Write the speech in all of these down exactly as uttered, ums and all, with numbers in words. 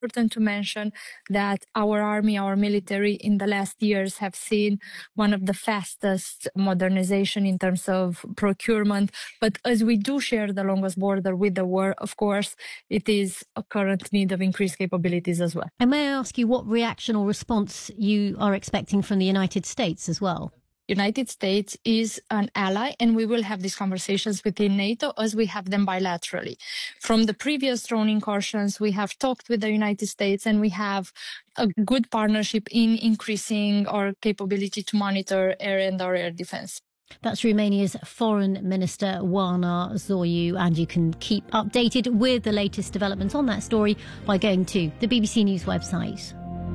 Important to mention that our army, our military in the last years have seen one of the fastest modernization in terms of procurement. But as we do share the longest border with the war, of course, it is a current need of increased capabilities as well. And may I ask you what reaction or response you are expecting from the United States as well? United States is an ally, and we will have these conversations within NATO as we have them bilaterally. From the previous drone incursions, we have talked with the United States, and we have a good partnership in increasing our capability to monitor air and our air defense. That's Romania's Foreign Minister Oana Zoiu, and you can keep updated with the latest developments on that story by going to the B B C News website.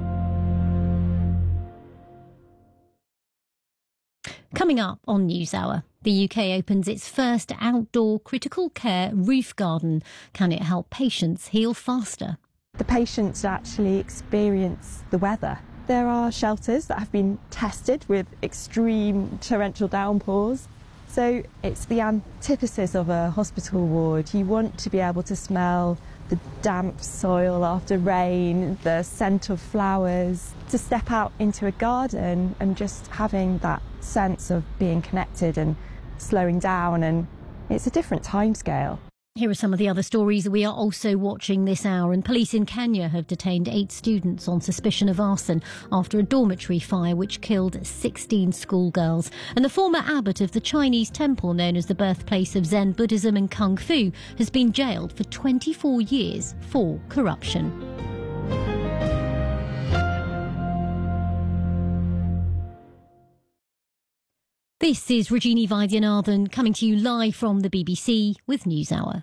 Coming up on NewsHour, the U K opens its first outdoor critical care roof garden. Can it help patients heal faster? The patients actually experience the weather. There are shelters that have been tested with extreme torrential downpours. So it's the antithesis of a hospital ward. You want to be able to smell the damp soil after rain, the scent of flowers, to step out into a garden and just having that sense of being connected and slowing down, and it's a different timescale. Here are some of the other stories we are also watching this hour. And police in Kenya have detained eight students on suspicion of arson after a dormitory fire which killed sixteen schoolgirls. And the former abbot of the Chinese temple known as the birthplace of Zen Buddhism and Kung Fu has been jailed for twenty-four years for corruption. This is Rajini Vaidyanathan coming to you live from the B B C with NewsHour.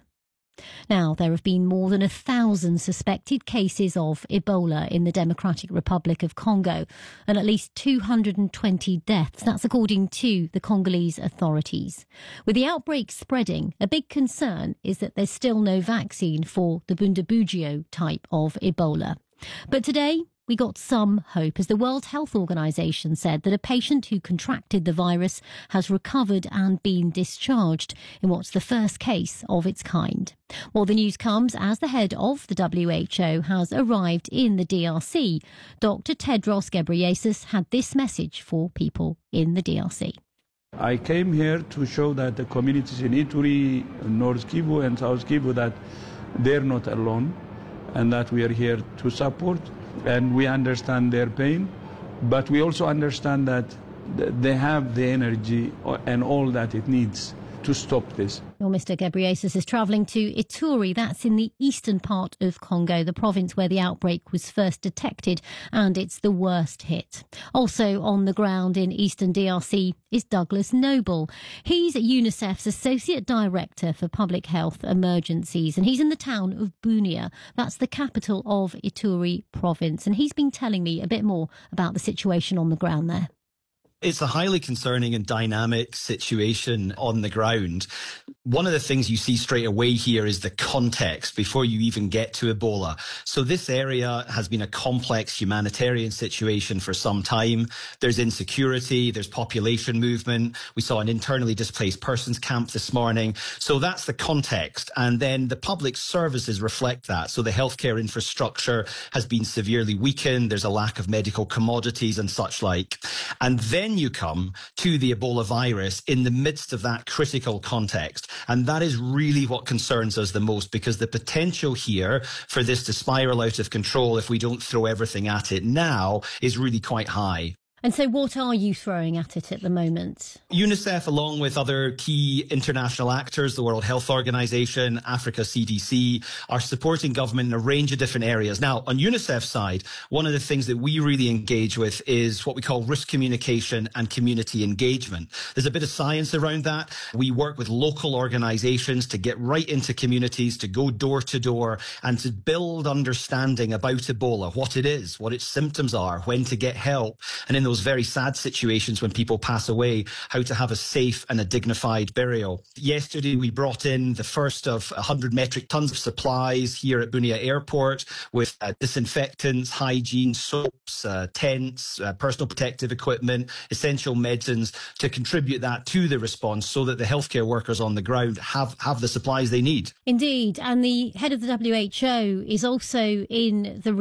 Now, there have been more than a thousand suspected cases of Ebola in the Democratic Republic of Congo and at least two hundred twenty deaths. That's according to the Congolese authorities. With the outbreak spreading, a big concern is that there's still no vaccine for the Bundibugyo type of Ebola. But today, we got some hope as the World Health Organization said that a patient who contracted the virus has recovered and been discharged in what's the first case of its kind. Well, the news comes as the head of the W H O has arrived in the D R C. Doctor Tedros Ghebreyesus had this message for people in the D R C. I came here to show that the communities in Ituri, North Kivu and South Kivu, that they're not alone and that we are here to support. And we understand their pain, but we also understand that they have the energy and all that it needs to stop this. Well, Mister Ghebreyesus is travelling to Ituri. That's in the eastern part of Congo, the province where the outbreak was first detected, and it's the worst hit. Also on the ground in eastern D R C is Douglas Noble. He's UNICEF's Associate Director for Public Health Emergencies, and he's in the town of Bunia. That's the capital of Ituri province, and he's been telling me a bit more about the situation on the ground there. It's a highly concerning and dynamic situation on the ground. One of the things you see straight away here is the context before you even get to Ebola. So this area has been a complex humanitarian situation for some time. There's insecurity, there's population movement. We saw an internally displaced persons camp this morning. So that's the context. And then the public services reflect that. So the healthcare infrastructure has been severely weakened. There's a lack of medical commodities and such like. And then you come to the Ebola virus in the midst of that critical context. And that is really what concerns us the most, because the potential here for this to spiral out of control if we don't throw everything at it now is really quite high. And so what are you throwing at it at the moment? UNICEF, along with other key international actors, the World Health Organization, Africa C D C, are supporting government in a range of different areas. Now, on UNICEF's side, one of the things that we really engage with is what we call risk communication and community engagement. There's a bit of science around that. We work with local organizations to get right into communities, to go door to door and to build understanding about Ebola, what it is, what its symptoms are, when to get help, and in those very sad situations when people pass away, how to have a safe and a dignified burial. Yesterday, we brought in the first of one hundred metric tons of supplies here at Bunia Airport with uh, disinfectants, hygiene, soaps, uh, tents, uh, personal protective equipment, essential medicines to contribute that to the response so that the healthcare workers on the ground have, have the supplies they need. Indeed. And the head of the W H O is also in the